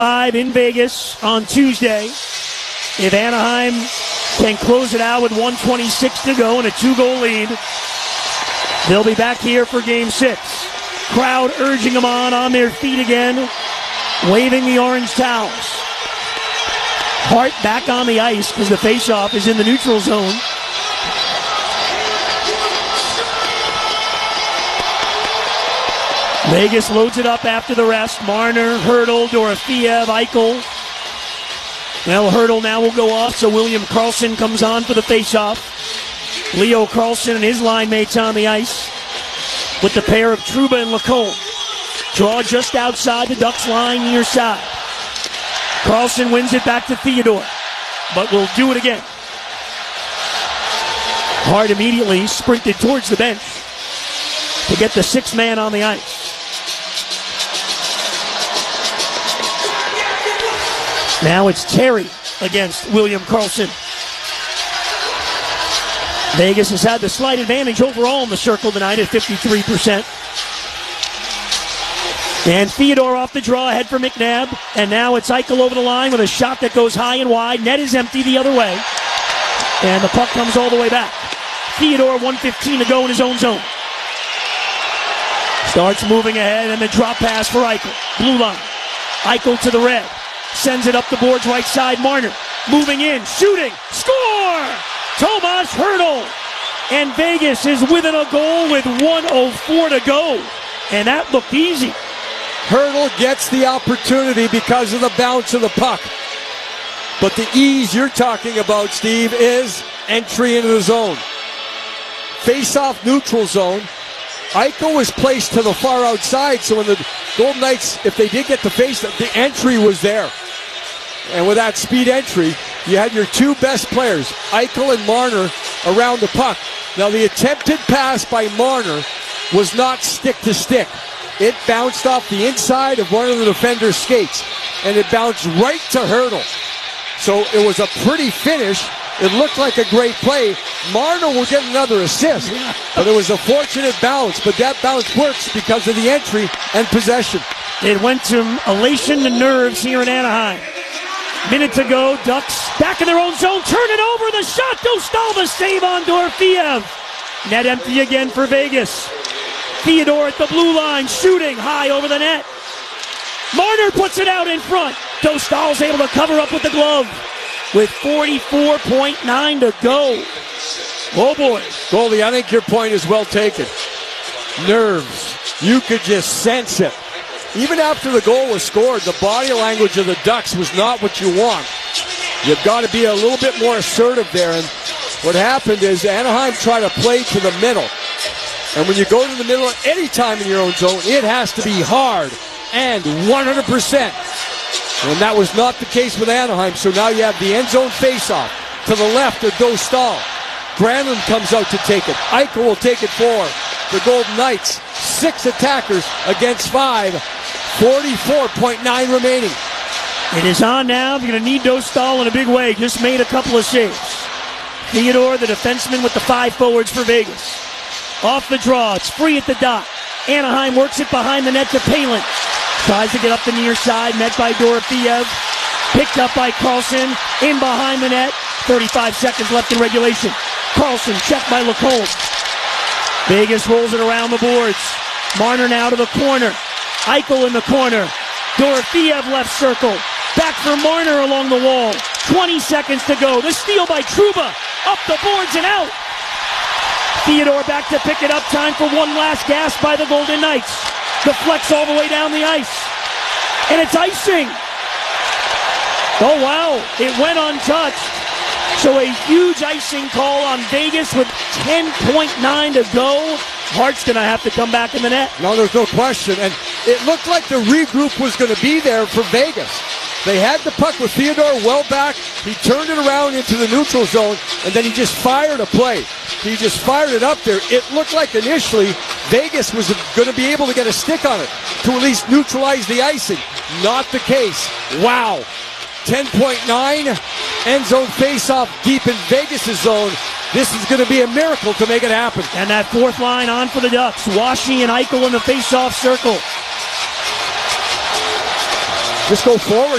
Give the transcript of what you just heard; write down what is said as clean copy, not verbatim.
5 in Vegas on Tuesday. If Anaheim can close it out with 1:26 to go and a 2-goal lead, they'll be back here for Game 6. Crowd urging them on their feet again, waving the orange towels. Hart back on the ice because the faceoff is in the neutral zone. Vegas loads it up after the rest. Marner, Hertl, Dorofeev, Eichel. Well, Hertl now will go off, so William Karlsson comes on for the faceoff. Leo Carlsson and his line mates on the ice with the pair of Trouba and Lacombe. Draw just outside the Ducks line near side. Karlsson wins it back to Theodore, but will do it again. Hart immediately sprinted towards the bench to get the sixth man on the ice. Now it's Terry against William Karlsson. Vegas has had the slight advantage overall in the circle tonight at 53%. And Theodore off the draw, ahead for McNabb. And now it's Eichel over the line with a shot that goes high and wide. Net is empty the other way. And the puck comes all the way back. Theodore, 1:15 to go in his own zone. Starts moving ahead, and the drop pass for Eichel. Blue line. Eichel to the red. Sends it up the boards right side. Marner moving in, shooting, score! Tomas Hertl. And Vegas is within a goal with 1:04 to go. And that looked easy. Hertl gets the opportunity because of the bounce of the puck. But the ease you're talking about, Steve, is entry into the zone. Face-off neutral zone. Eichel was placed to the far outside, so when the Golden Knights, if they did get the face-off, the entry was there. And with that speed entry, you had your two best players, Eichel and Marner, around the puck. Now, the attempted pass by Marner was not stick-to-stick. It bounced off the inside of one of the defender's skates, and it bounced right to Hertl. So it was a pretty finish. It looked like a great play. Marner will get another assist, but it was a fortunate bounce. But that bounce works because of the entry and possession. It went from elation to nerves here in Anaheim. Minute to go. Ducks back in their own zone. Turn it over. The shot. Dostal, the save on Dorofeev. Net empty again for Vegas. Theodore at the blue line, shooting high over the net. Marner puts it out in front. Dostal's able to cover up with the glove with 44.9 to go. Oh boy. Goldie, I think your point is well taken. Nerves. You could just sense it. Even after the goal was scored, the body language of the Ducks was not what you want. You've got to be a little bit more assertive there. And what happened is Anaheim tried to play to the middle. And when you go to the middle at any time in your own zone, it has to be hard and 100%. And that was not the case with Anaheim. So now you have the end zone faceoff to the left of Dostal. Granlund comes out to take it. Eichel will take it for the Golden Knights. 6 attackers against 5. 44.9 remaining. It is on now. You're going to need Dostal in a big way. Just made a couple of saves. Theodore, the defenseman with the 5 forwards for Vegas. Off the draw. It's free at the dot. Anaheim works it behind the net to Palin. Tries to get up the near side. Met by Dorofeev. Picked up by Karlsson. In behind the net. 35 seconds left in regulation. Karlsson checked by Lacombe. Vegas rolls it around the boards. Marner now to the corner. Eichel in the corner. Dorofeev left circle. Back for Marner along the wall. 20 seconds to go. The steal by Trouba. Up the boards and out. Theodore back to pick it up. Time for one last gasp by the Golden Knights. The flex all the way down the ice. And it's icing. Oh, wow. It went untouched. So a huge icing call on Vegas with 10.9 to go. Hart's going to have to come back in the net. No, there's no question. And it looked like the regroup was going to be there for Vegas. They had the puck with Theodore well back. He turned it around into the neutral zone, and then he just fired a play. He just fired it up there. It looked like initially Vegas was going to be able to get a stick on it to at least neutralize the icing. Not the case. Wow. 10.9, end zone face-off deep in Vegas' zone. This is going to be a miracle to make it happen. And that fourth line on for the Ducks. Washy and Eichel in the face-off circle. Just go forward.